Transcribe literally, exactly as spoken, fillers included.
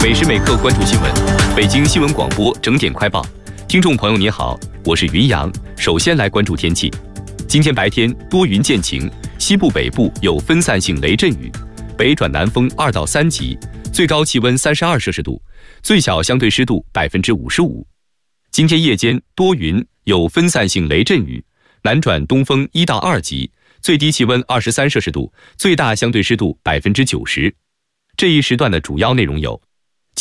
每时每刻关注新闻，北京新闻广播整点快报。听众朋友你好，我是云阳。首先来关注天气。今天白天多云见晴，西部北部有分散性雷阵雨，北转南风二到三级，最高气温三十二摄氏度，最小相对湿度百分之五十五。今天夜间多云，有分散性雷阵雨，南转东风一到二级，最低气温二十三摄氏度，最大相对湿度百分之九十。这一时段的主要内容有：